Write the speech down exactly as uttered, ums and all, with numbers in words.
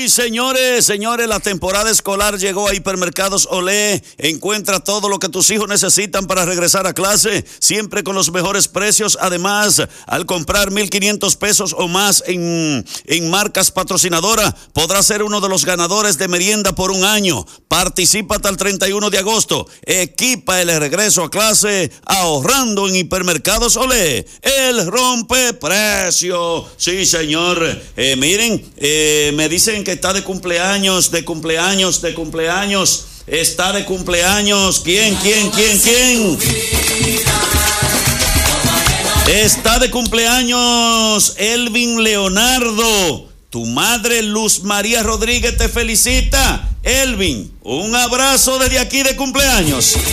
señores, señores, la temporada escolar llegó a Hipermercados Olé. Encuentra todo lo que tus hijos necesitan para regresar a clase, siempre con los mejores precios. Además, al comprar mil quinientos pesos o más en, en marcas patrocinadoras, podrás ser uno de los ganadores de merienda por un año. Participa hasta el treinta y uno de agosto. Equipa el regreso a clase ahorrando en Hipermercados Olé. El rompeprecio. Sí, señor. Eh, miren, eh, me dicen que está de cumpleaños, de cumpleaños, de cumpleaños. Está de cumpleaños. ¿Quién, quién, quién, quién? Está de cumpleaños Elvin Leonardo. Tu madre Luz María Rodríguez te felicita. Elvin, un abrazo desde aquí de cumpleaños.